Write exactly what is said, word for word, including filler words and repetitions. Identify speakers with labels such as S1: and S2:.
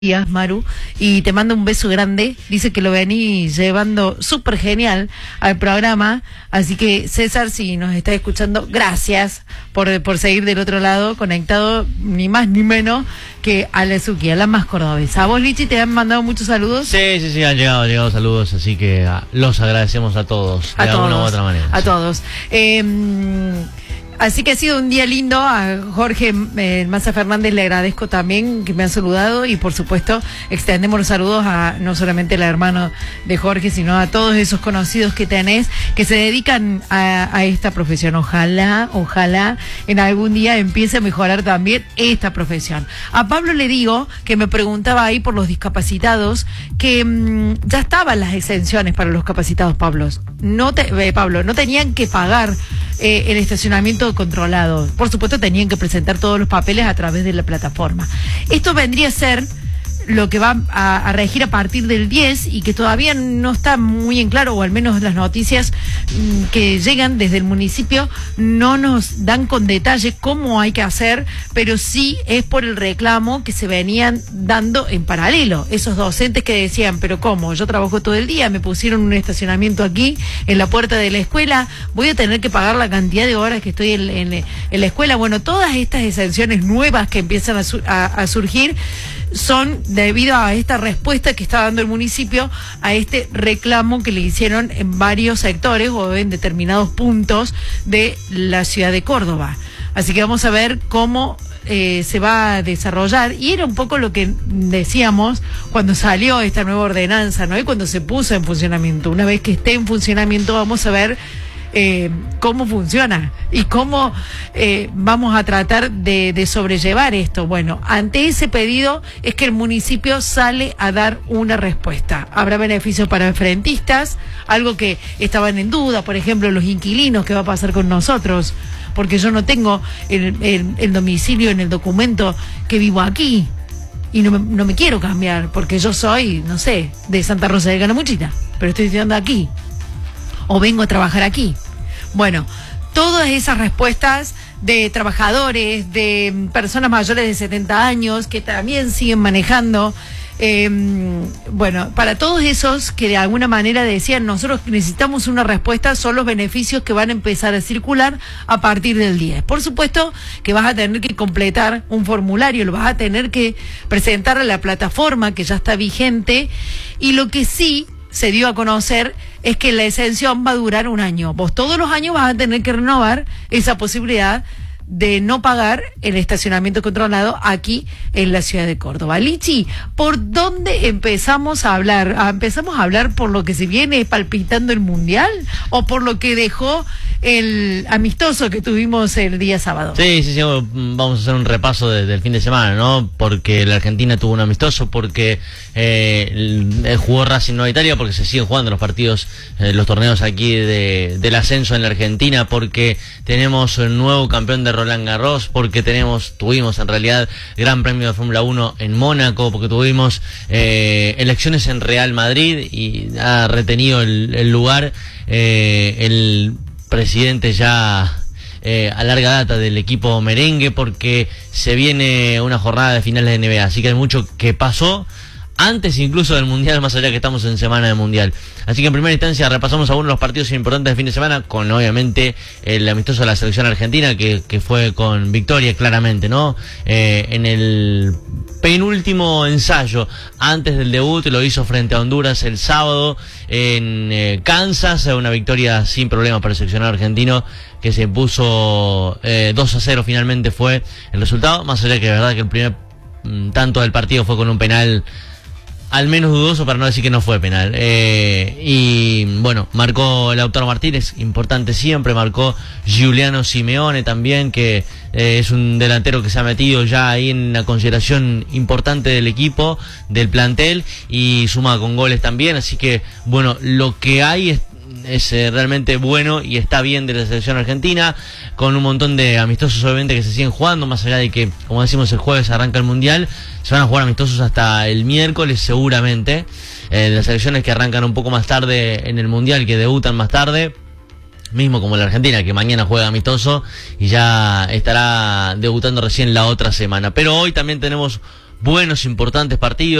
S1: días, Maru, y te mando un beso grande. Dice que lo vení llevando súper genial al programa, así que César, si nos estás escuchando, gracias por, por seguir del otro lado, conectado ni más ni menos que a la Suki, a la más cordobesa. A vos, Lichi, te han mandado muchos saludos.
S2: Sí, sí, sí, han llegado, han llegado saludos, así que a, los agradecemos a todos,
S1: a
S2: de
S1: todos,
S2: alguna u otra manera.
S1: A
S2: sí.
S1: todos. Eh, Así que ha sido un día lindo. A Jorge eh, Maza Fernández le agradezco también que me ha saludado, y por supuesto extendemos los saludos a no solamente al hermano de Jorge, sino a todos esos conocidos que tenés que se dedican a, a esta profesión. Ojalá, ojalá en algún día empiece a mejorar también esta profesión. A Pablo le digo, que me preguntaba ahí por los discapacitados, que mmm, ya estaban las exenciones para los capacitados, Pablo. No te, eh, Pablo, no tenían que pagar eh, el estacionamiento controlado. Por supuesto, tenían que presentar todos los papeles a través de la plataforma. Esto vendría a ser lo que va a, a regir a partir del diez, y que todavía no está muy en claro, o al menos las noticias mmm, que llegan desde el municipio no nos dan con detalle cómo hay que hacer, pero sí es por el reclamo que se venían dando en paralelo. Esos docentes que decían, pero ¿cómo? Yo trabajo todo el día, me pusieron un estacionamiento aquí en la puerta de la escuela, voy a tener que pagar la cantidad de horas que estoy en, en, en la escuela. Bueno, todas estas exenciones nuevas que empiezan a, su, a, a surgir son debido a esta respuesta que está dando el municipio a este reclamo que le hicieron en varios sectores o en determinados puntos de la ciudad de Córdoba. Así que vamos a ver cómo eh, se va a desarrollar, y era un poco lo que decíamos cuando salió esta nueva ordenanza, ¿no? Y cuando se puso en funcionamiento. Una vez que esté en funcionamiento, vamos a ver Eh, cómo funciona y cómo eh, vamos a tratar de, de sobrellevar esto. Bueno, ante ese pedido es que el municipio sale a dar una respuesta. Habrá beneficios para frentistas, algo que estaban en duda, por ejemplo, los inquilinos, ¿qué va a pasar con nosotros? Porque yo no tengo el, el, el domicilio en el documento que vivo aquí, y no me, no me quiero cambiar, porque yo soy, no sé, de Santa Rosa de Calamuchita, pero estoy estudiando aquí, o vengo a trabajar aquí. Bueno, todas esas respuestas de trabajadores, de personas mayores de setenta años que también siguen manejando, eh, bueno, para todos esos que de alguna manera decían, nosotros necesitamos una respuesta, son los beneficios que van a empezar a circular a partir del diez. Por supuesto que vas a tener que completar un formulario, lo vas a tener que presentar a la plataforma que ya está vigente, y lo que sí se dio a conocer es que la exención va a durar un año. Vos todos los años vas a tener que renovar esa posibilidad de no pagar el estacionamiento controlado aquí en la ciudad de Córdoba. Lichi, ¿por dónde empezamos a hablar? ¿Empezamos a hablar por lo que se viene palpitando el Mundial, o por lo que dejó el amistoso que tuvimos el día sábado?
S2: Sí, sí, sí, vamos a hacer un repaso de, del fin de semana, ¿no? Porque la Argentina tuvo un amistoso, porque eh, el, el jugó Racing Nueva Italia, porque se siguen jugando los partidos, eh, los torneos aquí de, del ascenso en la Argentina, porque tenemos un nuevo campeón de Roland Garros, porque tenemos, tuvimos en realidad Gran Premio de Fórmula uno en Mónaco, porque tuvimos eh, elecciones en Real Madrid y ha retenido el, el lugar eh, el presidente ya eh, a larga data del equipo merengue, porque se viene una jornada de finales de N B A, así que hay mucho que pasó antes incluso del Mundial, más allá que estamos en semana de Mundial. Así que en primera instancia repasamos algunos de los partidos importantes del fin de semana, con obviamente el amistoso de la selección argentina, que, que fue con victoria claramente, ¿no? Eh, en el penúltimo ensayo antes del debut lo hizo frente a Honduras el sábado en eh, Kansas, una victoria sin problema para el seleccionado argentino, que se impuso eh, dos a cero finalmente fue el resultado, más allá que de verdad que el primer mm, tanto del partido fue con un penal al menos dudoso, para no decir que no fue penal. Eh, y bueno, marcó Lautaro Martínez, importante siempre, marcó Giuliano Simeone también, que eh, es un delantero que se ha metido ya ahí en la consideración importante del equipo, del plantel, y suma con goles también. Así que bueno, lo que hay es es eh, realmente bueno y está bien de la selección argentina, con un montón de amistosos obviamente que se siguen jugando, más allá de que, como decimos, el jueves arranca el Mundial, se van a jugar amistosos hasta el miércoles seguramente, eh, las selecciones que arrancan un poco más tarde en el Mundial, que debutan más tarde, mismo como la Argentina, que mañana juega amistoso y ya estará debutando recién la otra semana. Pero hoy también tenemos buenos, importantes partidos.